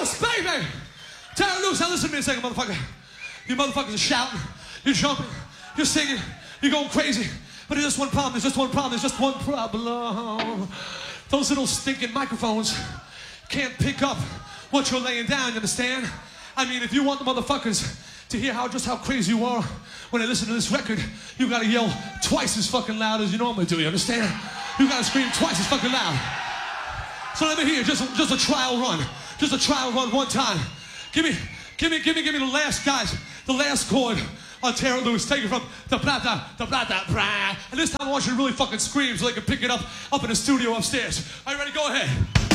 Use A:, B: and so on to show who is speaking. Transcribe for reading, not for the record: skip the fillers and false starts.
A: loose, baby. Tear it loose. Now listen to me a second, motherfucker. You motherfuckers are shouting. You're jumping. You're singing. You're going crazy. But there's just one problem. There's just one problem. There's just one problem. Those little stinking microphones can't pick up what you're laying down, you understand? I mean, if you want the motherfuckers to hear just how crazy you are when they listen to this record, you gotta yell twice as fucking loud as you normally do, you understand? You gotta scream twice as fucking loud. So let me hear just a trial run. Just a trial run one time. Give me the last, guys, the last chord on Tear It Loose. Take it from the blah. And this time I want you to really fucking scream so they can pick it up in the studio upstairs. Are you ready? Go ahead.